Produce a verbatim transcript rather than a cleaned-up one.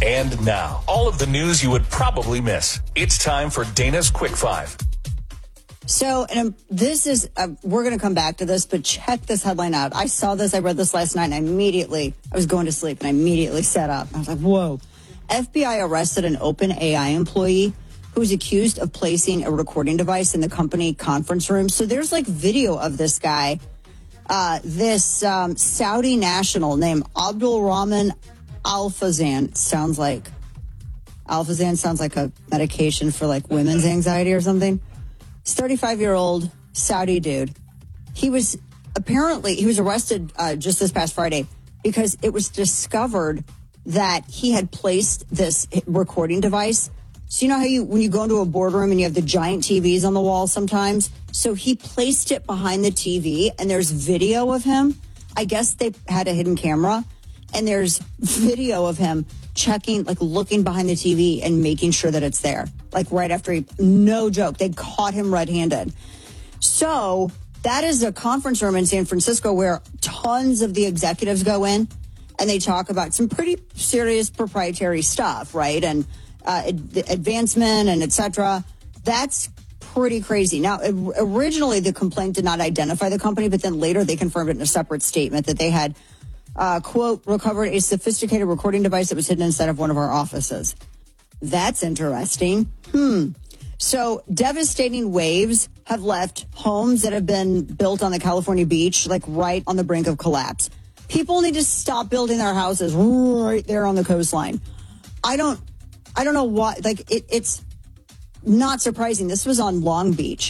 And now, all of the news you would probably miss. It's time for Dana's Quick Five. So, and um, this is, uh, we're going to come back to this, but check this headline out. I saw this, I read this last night, and I immediately, I was going to sleep, and I immediately sat up. I was like, whoa. F B I arrested an OpenAI employee who's accused of placing a recording device in the company conference room. So there's like video of this guy, uh, this um, Saudi national named Abdul Rahman Al-Fazan. Sounds like, Al-Fazan sounds like a medication for like women's anxiety or something. thirty-five-year-old Saudi dude. He was apparently, he was arrested uh, just this past Friday because it was discovered that he had placed this recording device. So you know how you, when you go into a boardroom and you have the giant T Vs on the wall sometimes? So he placed it behind the T V and there's video of him. I guess they had a hidden camera and there's video of him checking, like looking behind the T V and making sure that it's there. Like right after he, no joke, they caught him red-handed. So that is a conference room in San Francisco where tons of the executives go in and they talk about some pretty serious proprietary stuff, right? And uh, ad- advancement and et cetera. That's pretty crazy. Now, originally the complaint did not identify the company, but then later they confirmed it in a separate statement that they had Uh, quote, recovered a sophisticated recording device that was hidden inside of one of our offices. That's interesting. Hmm. So devastating waves have left homes that have been built on the California beach, like right on the brink of collapse. People need to stop building their houses right there on the coastline. I don't, I don't know why, like it, it's not surprising. This was on Long Beach.